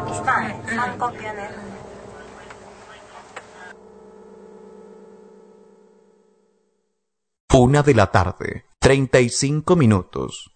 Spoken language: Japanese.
Pakistán, son copiones. Una de la tarde, 35 minutos.